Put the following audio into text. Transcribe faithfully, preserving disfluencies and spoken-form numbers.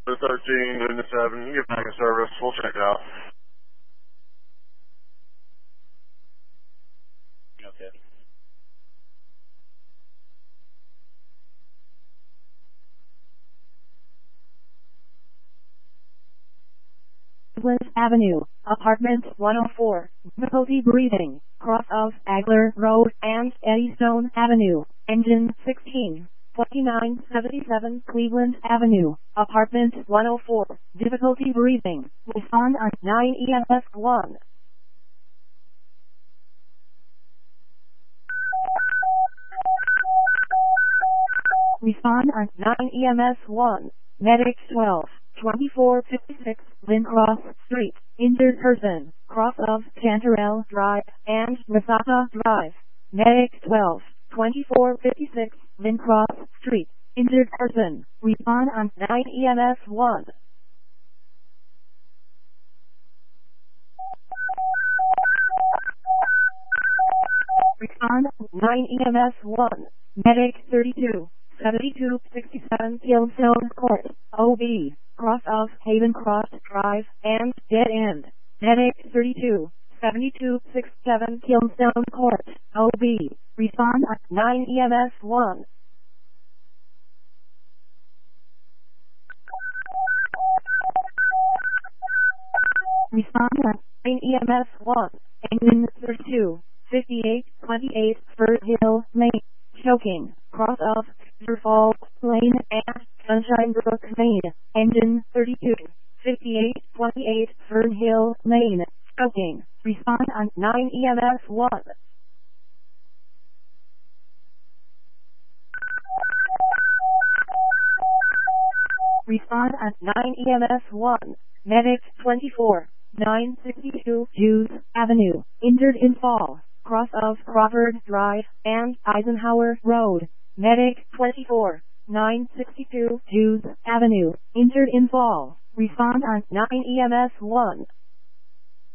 The thirteen and the seven, get back in service. We'll check it out. Okay. Cleveland Avenue, Apartment one oh four, difficulty breathing, cross of Agler Road and Eddystone Avenue, engine sixteen, twenty-nine seventy-seven Cleveland Avenue, Apartment one oh four, difficulty breathing, respond on nine E M S one. Respond on nine E M S one, Medic twelve. twenty-four fifty-six Lincross Street, injured person, cross of Chanterelle Drive and Masaka Drive. Medic twelve, twenty-four fifty-six Lincross Street, injured person, respond on nine E M S one. Respond on nine E M S one, Medic thirty-two, seventy-two sixty-seven Hillstone Court, O B. Cross of Haven Cross Drive and Dead End. Medic thirty-two, seventy-two sixty-seven Hillstone Court, O B. Respond on nine E M S one. Respond on nine E M S one. Engine thirty-two, fifty-eight twenty-eight Fir Hill Lane. Choking, cross of Cedar Falls Lane and Sunshine Brook Lane. Engine thirty-two, fifty-eight twenty-eight Fern Hill Lane. Choking, respond on nine E M S one. Respond on nine E M S one. Medic twenty-four, nine sixty-two Hughes Avenue. Injured in fall, cross of Crawford Drive and Eisenhower Road. Medic twenty-four, nine sixty-two Hughes Avenue. Injured in fall. Respond on nine E M S one.